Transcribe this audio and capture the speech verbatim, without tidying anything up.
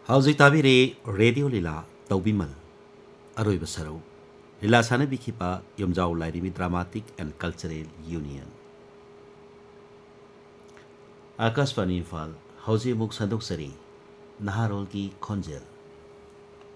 ꯍꯧꯖꯤꯛ ꯇꯥꯕꯤꯔꯦ ꯔꯦꯗꯤꯑꯣ ꯂꯤꯂꯥ ꯇꯧꯕꯤꯃꯜ ꯑꯔꯣꯏꯕ ꯁꯔꯧ ꯂꯤꯂꯥ ꯁꯥꯟꯅꯕꯤꯈꯤꯕ ꯌꯨꯝꯖꯥꯎ ꯂꯥꯏꯔꯦꯝꯕꯤ ꯗ꯭ꯔꯥꯃꯥꯇꯤꯛ N cultural union Akashvani Imphal ꯍꯧꯖꯤꯛ ꯑꯃꯨꯛ ꯁꯟꯗꯣꯛꯆꯔꯤ ꯅꯍꯥꯔꯣꯜꯒꯤ ꯈꯣꯟꯖꯦꯜ